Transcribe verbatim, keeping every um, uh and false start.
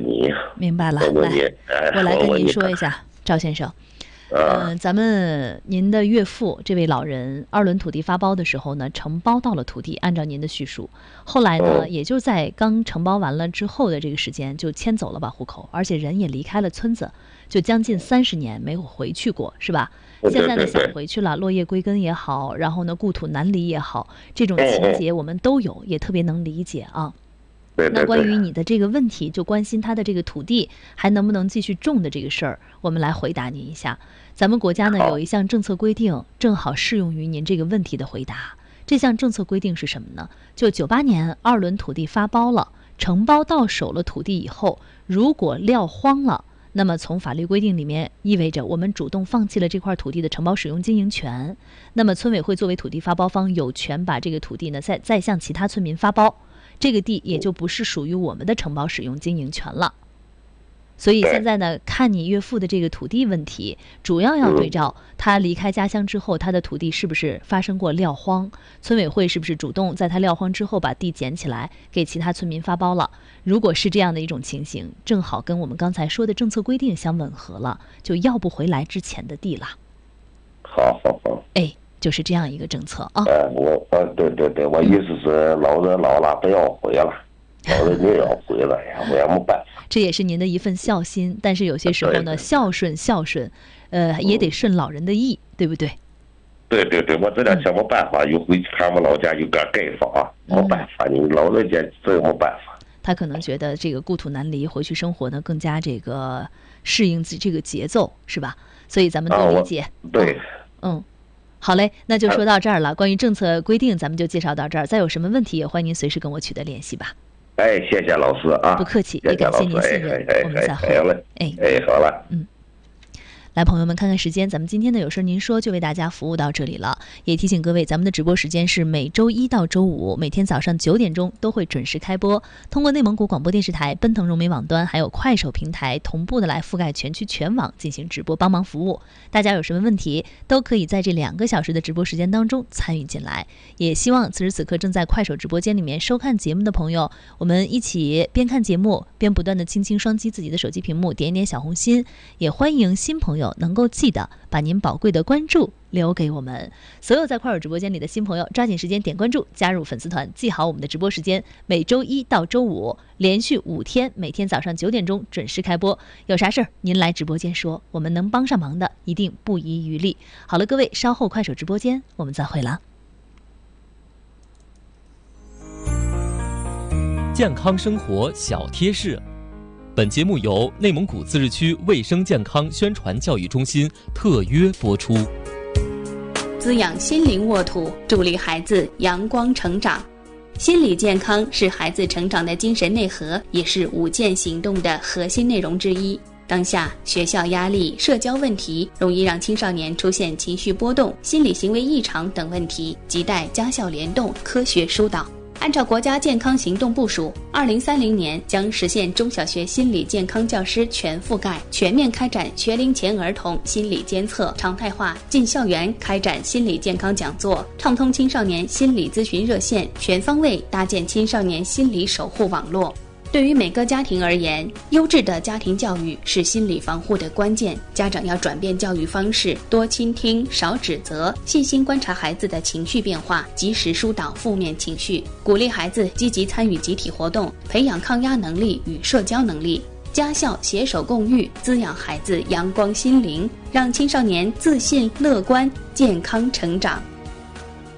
你。 明白了， 来， 哎、我来跟您说一下，赵先生。嗯、呃，咱们您的岳父这位老人二轮土地发包的时候呢，承包到了土地，按照您的叙述，后来呢，也就在刚承包完了之后的这个时间就迁走了把户口，而且人也离开了村子，就将近三十年没有回去过，是吧？现在呢想回去了，落叶归根也好，然后呢故土难离也好，这种情节我们都有，也特别能理解啊。那关于你的这个问题，就关心他的这个土地还能不能继续种的这个事儿，我们来回答您一下。咱们国家呢有一项政策规定，正好适用于您这个问题的回答。这项政策规定是什么呢？就九八年二轮土地发包了，承包到手了土地以后，如果撂荒了，那么从法律规定里面意味着我们主动放弃了这块土地的承包使用经营权。那么村委会作为土地发包方，有权把这个土地呢再再向其他村民发包。这个地也就不是属于我们的承包使用经营权了。所以现在呢，看你岳父的这个土地问题，主要要对照他离开家乡之后，他的土地是不是发生过撂荒，村委会是不是主动在他撂荒之后把地捡起来给其他村民发包了。如果是这样的一种情形，正好跟我们刚才说的政策规定相吻合了，就要不回来之前的地了。 好好好， 哎，就是这样一个政策啊。 呃，我呃，对对对，我意思是老人老了不要回了，老人也要回了呀，我也没办法。 这也是您的一份孝心，但是有些时候呢，孝顺孝顺，呃，也得顺老人的意，对不对？ 对对对，我这两天没办法，又回去看我老家有个盖房，没办法，你老人家这没办法。 他可能觉得这个故土难离，回去生活呢更加这个适应这个节奏，是吧？所以咱们多理解。 啊、对， 嗯。好嘞，那就说到这儿了。关于政策规定，咱们就介绍到这儿。再有什么问题，也欢迎您随时跟我取得联系吧。 哎，谢谢老师啊， 不客气，也感谢您信任， 哎、 我们再会。 哎哎，好了， 嗯。来，朋友们，看看时间，咱们今天的有事您说就为大家服务到这里了。也提醒各位，咱们的直播时间是每周一到周五，每天早上九点钟都会准时开播。通过内蒙古广播电视台、奔腾融媒网端还有快手平台同步的来覆盖全区全网进行直播，帮忙服务。大家有什么问题，都可以在这两个小时的直播时间当中参与进来。也希望此时此刻正在快手直播间里面收看节目的朋友，我们一起边看节目边不断的轻轻双击自己的手机屏幕，点一点小红心。也欢迎新朋友能够记得把您宝贵的关注留给我们。所有在快手直播间里的新朋友，抓紧时间点关注，加入粉丝团，记好我们的直播时间，每周一到周五连续五天，每天早上九点钟准时开播。有啥事儿您来直播间说，我们能帮上忙的一定不遗余力。好了，各位，稍后快手直播间我们再会了。 健康生活小贴士，本节目由内蒙古自治区卫生健康宣传教育中心特约播出。 滋养心灵沃土，助力孩子阳光成长。心理健康是孩子成长的精神内核，也是五健行动的核心内容之一。当下学校压力、社交问题容易让青少年出现情绪波动、心理行为异常等问题，亟待家校联动，科学疏导。按照国家健康行动部署，二零三零年将实现中小学心理健康教师全覆盖，全面开展学龄前儿童心理监测，常态化进校园开展心理健康讲座，畅通青少年心理咨询热线，全方位搭建青少年心理守护网络。对于每个家庭而言，优质的家庭教育是心理防护的关键。家长要转变教育方式，多倾听，少指责，细心观察孩子的情绪变化，及时疏导负面情绪，鼓励孩子积极参与集体活动，培养抗压能力与社交能力。家校携手共育，滋养孩子阳光心灵，让青少年自信、乐观、健康成长。